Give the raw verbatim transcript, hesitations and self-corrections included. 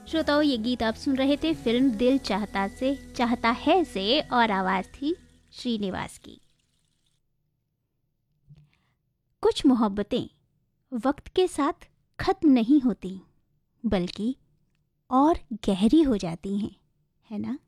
श्रोताओं, ये गीत आप सुन रहे थे फिल्म दिल चाहता से चाहता है से, और आवाज थी श्रीनिवास की। कुछ मोहब्बतें वक्त के साथ खत्म नहीं होती, बल्कि और गहरी हो जाती हैं, है ना।